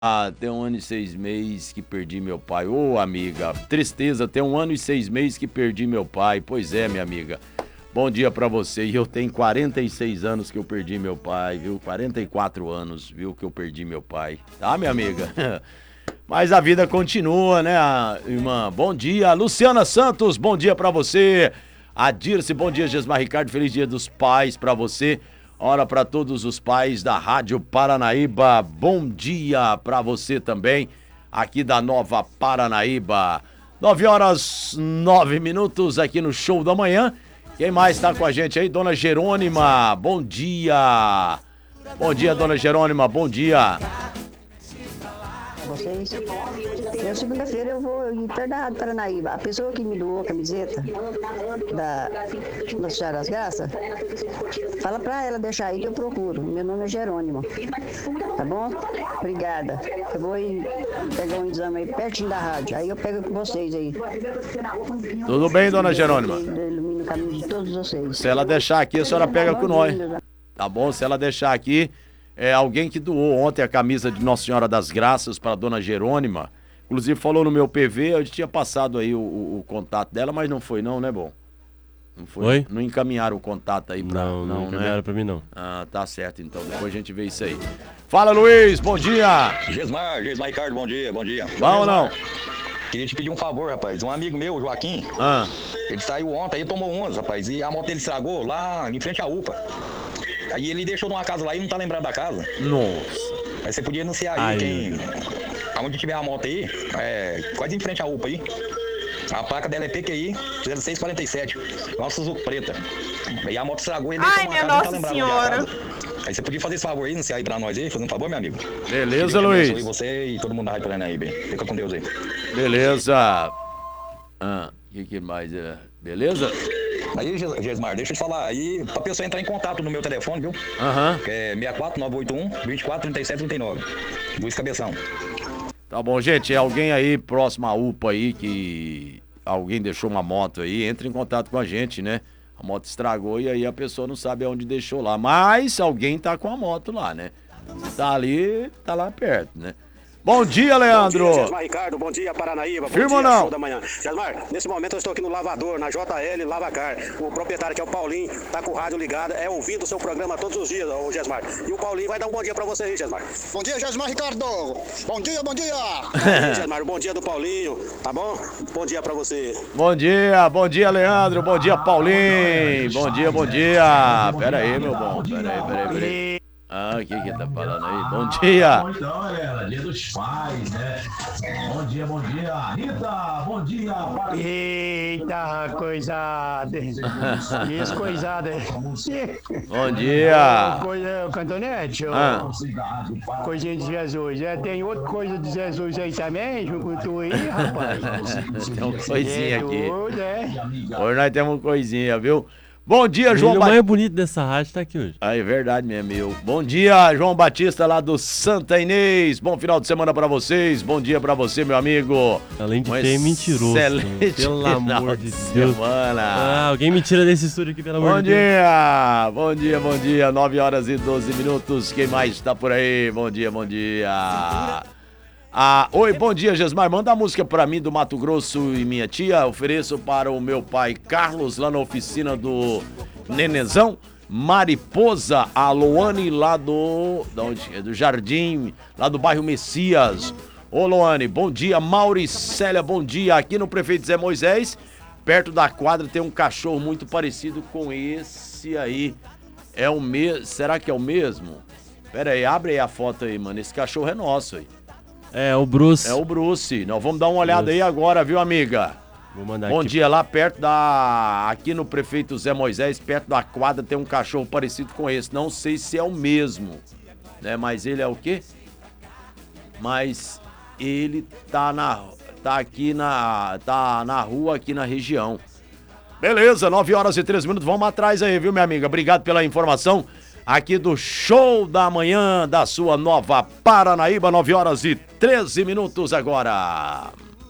Tem 1 ano e 6 meses que perdi meu pai. Ô, amiga, tristeza, tem 1 ano e 6 meses que perdi meu pai. Pois é, minha amiga. Bom dia pra você. E eu tenho 46 anos que eu perdi meu pai, viu? 44 anos, viu, que eu perdi meu pai. Tá, minha amiga? Mas a vida continua, né, irmã? Bom dia. Luciana Santos, bom dia pra você. A Dirce, bom dia, Gesmar Ricardo. Feliz Dia dos Pais pra você. Ora para todos os pais da Rádio Paranaíba, bom dia para você também, aqui da Nova Paranaíba. 9h09 aqui no Show da Manhã. Quem mais está com a gente aí? Dona Jerônima, bom dia. Bom dia, Dona Jerônima, bom dia. Vocês. Eu, segunda-feira, eu vou ir perto da Rádio Paranaíba. A pessoa que me doou a camiseta da Nossa Senhora das Graças, fala pra ela deixar aí que eu procuro. Meu nome é Jerônimo. Tá bom? Obrigada. Eu vou ir pegar um exame aí pertinho da rádio. Aí eu pego com vocês aí. Tudo bem, Dona Jerônima? Ilumina o caminho de todos vocês. Se ela deixar aqui, a senhora pega com nós. Tá bom? Se ela deixar aqui... alguém que doou ontem a camisa de Nossa Senhora das Graças para Dona Jerônima, inclusive falou no meu PV, eu tinha passado aí o contato dela, mas não foi não, né, bom? Não foi? Oi? Não encaminharam o contato aí pra... Não encaminharam, né? Pra mim não. Ah, tá certo então, depois a gente vê isso aí. Fala, Luiz, bom dia! Gesmar Ricardo, bom dia. Bom ou não? Queria te pedir um favor, rapaz. Um amigo meu, Joaquim, ele saiu ontem, aí tomou umas, rapaz, e a moto dele estragou lá em frente à UPA. Aí ele deixou numa casa lá e não tá lembrando da casa. Nossa. Aí você podia anunciar aí aonde tiver a moto aí, quase em frente à UPA aí. A placa dela é PQI 0647, uma Suzuki preta. E a moto estragou e ele deixou numa casa e não tá lembrando da casa. Aí você podia fazer esse favor aí, anunciar aí pra nós aí, fazer um favor, meu amigo. Beleza, Luiz. E você e todo mundo da Rádio Paranaíba. Fica com Deus aí. Beleza. Que mais? Beleza? Aí, Gesmar, deixa eu te falar, aí pra pessoa entrar em contato no meu telefone, viu? Que é 64981-243739. Luiz Cabeção. Tá bom, gente, alguém aí próximo à UPA aí que alguém deixou uma moto aí, entra em contato com a gente, né? A moto estragou e aí a pessoa não sabe aonde deixou lá, mas alguém tá com a moto lá, né? Tá ali, tá lá perto, né? Bom dia, Leandro. Bom dia, Gesmar Ricardo. Bom dia, Paranaíba. Firma bom dia, não? Show da Manhã. Gesmar, nesse momento eu estou aqui no lavador, na JL Lavacar. O proprietário, que é o Paulinho, tá com o rádio ligado, ouvindo o seu programa todos os dias, ô Gesmar. E o Paulinho vai dar um bom dia pra você aí, Gesmar. Bom dia, Gesmar Ricardo. Bom dia, bom dia. Gesmar, bom dia do Paulinho, tá bom? Bom dia pra você. Bom dia, Leandro. Bom dia, Paulinho. Bom dia. Pera aí, meu bom. Pera aí. O que tá falando aí? Bom dia! Então, galera, dia dos pais, né? Bom dia, Rita, bom dia! Eita, coisada! Descoisada! Bom dia! Cantonete, coisinha de Jesus. Tem outra coisa de Jesus aí também, junto com tu aí, rapaz? Tem uma coisinha aqui. Hoje nós temos uma coisinha, viu? Bom dia, João Batista. O mais bonito dessa rádio tá aqui hoje. É verdade mesmo, meu. Bom dia, João Batista, lá do Santa Inês. Bom final de semana pra vocês. Bom dia pra você, meu amigo. Além de ter mentiroso. Excelente pelo amor de Deus. Semana. Alguém me tira desse estúdio aqui, pelo amor de Deus. Bom dia. 9h12. Quem mais tá por aí? Bom dia. Oi, bom dia, Gesmar. Manda a música pra mim do Mato Grosso e minha tia. Ofereço para o meu pai Carlos, lá na oficina do Nenezão. Mariposa, a Loane, lá do Jardim, lá do bairro Messias. Ô, Loane, bom dia. Mauricélia, bom dia. Aqui no Prefeito Zé Moisés, perto da quadra, tem um cachorro muito parecido com esse aí. É o mesmo? Será que é o mesmo? Pera aí, abre aí a foto aí, mano. Esse cachorro é nosso aí. É o Bruce. É o Bruce. Nós vamos dar uma olhada aí agora, viu, amiga? Vou mandar Bom aqui. dia, lá perto aqui no Prefeito Zé Moisés, perto da quadra, tem um cachorro parecido com esse. Não sei se é o mesmo, né? Mas ele é o quê? Mas ele tá na rua aqui na região. Beleza, 9h13. Vamos atrás aí, viu, minha amiga? Obrigado pela informação aqui do Show da Manhã da sua Nova Paranaíba, 9h13 agora.